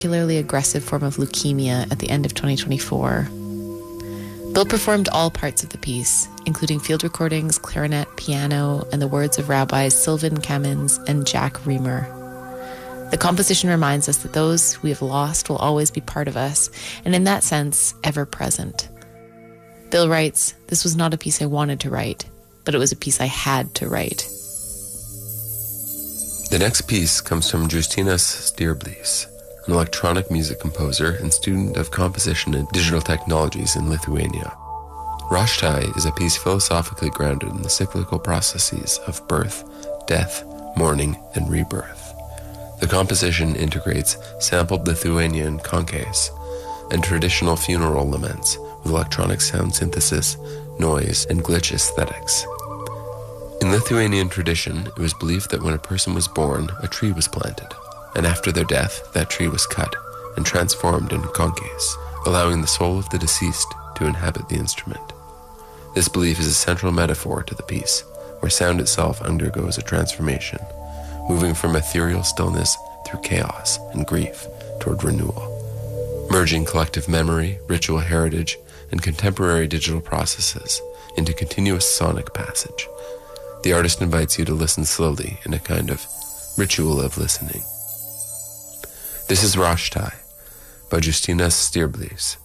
particularly aggressive form of leukemia at the end of 2024. Bill performed all parts of the piece, including field recordings, clarinet, piano, and the words of rabbis Sylvan Kamins and Jack Reamer. The composition reminds us that those we have lost will always be part of us, and in that sense, ever present. Bill writes, "This was not a piece I wanted to write, but it was a piece I had to write." The next piece comes from Justinas Stirblys, an electronic music composer and student of composition and digital technologies in Lithuania. Rashtai is a piece philosophically grounded in the cyclical processes of birth, death, mourning, and rebirth. The composition integrates sampled Lithuanian konkes and traditional funeral laments with electronic sound synthesis, noise, and glitch aesthetics. In Lithuanian tradition, it was believed that when a person was born, a tree was planted, and after their death, that tree was cut and transformed into konkes, allowing the soul of the deceased to inhabit the instrument. This belief is a central metaphor to the piece, where sound itself undergoes a transformation, moving from ethereal stillness through chaos and grief toward renewal. Merging collective memory, ritual heritage, and contemporary digital processes into continuous sonic passage, the artist invites you to listen slowly in a kind of ritual of listening. This is Rashtai by Justinas Stirblys.